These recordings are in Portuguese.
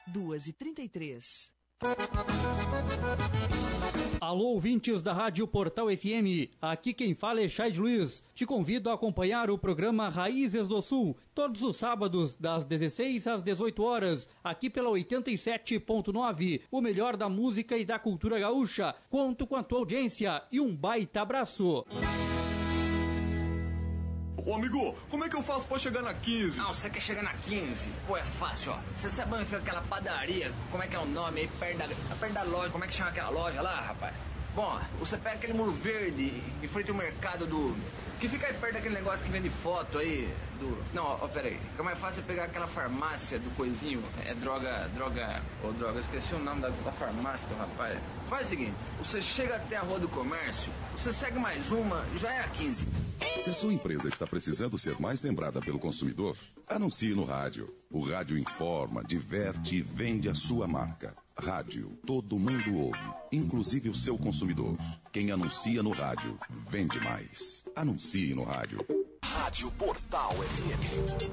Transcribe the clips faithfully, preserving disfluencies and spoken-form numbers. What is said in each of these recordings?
duas e trinta e três. Alô, ouvintes da Rádio Portal F M, aqui quem fala é Chay Luiz. Te convido a acompanhar o programa Raízes do Sul, todos os sábados, das dezesseis às dezoito horas, aqui pela oitenta e sete ponto nove, o melhor da música e da cultura gaúcha. Conto com a tua audiência e um baita abraço. Ô amigo, como é que eu faço pra chegar na quinze? Não, você quer chegar na quinze? Pô, é fácil, ó. Você sabe onde fica aquela padaria? Como é que é o nome aí? Perto da, perto da loja. Como é que chama aquela loja lá, rapaz? Bom, você pega aquele muro verde em frente ao mercado do... que fica aí perto daquele negócio que vende foto aí do... Não, ó, ó pera aí. Fica mais fácil pegar aquela farmácia do coisinho. É droga... Droga... Ô, oh, droga, eu esqueci o nome da, da farmácia, do rapaz. Faz o seguinte, você chega até a Rua do Comércio, você segue mais uma, já é a quinze. Se a sua empresa está precisando ser mais lembrada pelo consumidor, anuncie no rádio. O rádio informa, diverte e vende a sua marca. Rádio, todo mundo ouve, inclusive o seu consumidor. Quem anuncia no rádio, vende mais. Anuncie no rádio. Rádio Portal F M.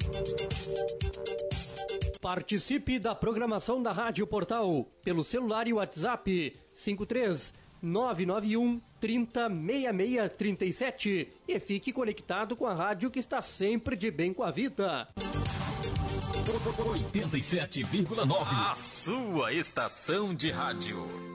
Participe da programação da Rádio Portal pelo celular e WhatsApp cinco três nove nove um trinta, sessenta e seis, trinta e sete e fique conectado com a rádio que está sempre de bem com a vida. oitenta e sete vírgula nove. A sua estação de rádio.